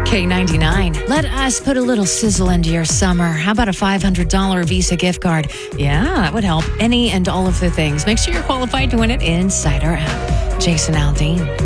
K99. Let us put a little sizzle into your summer. How about a $500 Visa gift card? Yeah, that would help. Any and all of the things. Make sure you're qualified to win it inside our app. Jason Aldean.